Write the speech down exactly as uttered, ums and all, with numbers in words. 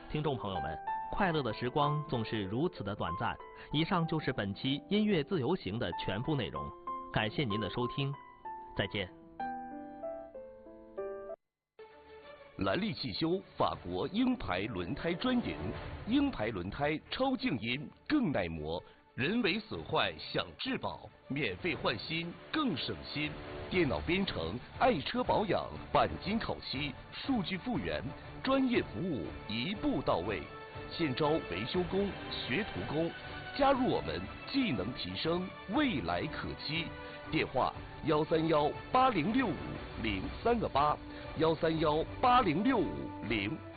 听众朋友们，快乐的时光总是如此的短暂。以上就是本期音乐自由行的全部内容，感谢您的收听，再见。 兰利汽修法国鹰牌轮胎专营，鹰牌轮胎超静音，更耐磨，人为损坏享质保，免费换新更省心。电脑编程、爱车保养、钣金烤漆、数据复原，专业服务一步到位。现招维修工、学徒工，加入我们，技能提升，未来可期。电话：幺三幺八零六五零三个八，幺三幺八零六五零。